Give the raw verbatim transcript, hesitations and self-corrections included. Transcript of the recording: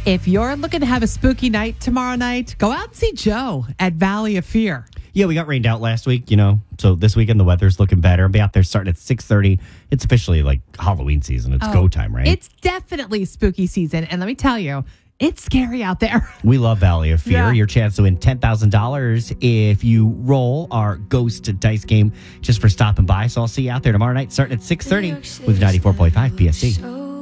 If you're looking to have a spooky night tomorrow night, go out and see Joe at Valley of Fear. Yeah, we got rained out last week, you know, so this weekend the weather's looking better. I'll be out there starting at six thirty. It's officially like Halloween season. It's Oh, go time, right? It's definitely spooky season. And let me tell you, it's scary out there. We love Valley of Fear. Yeah. Your chance to win ten thousand dollars if you roll our Ghost Dice game just for stopping by. So I'll see you out there tomorrow night starting at six thirty with ninety-four point five P S C.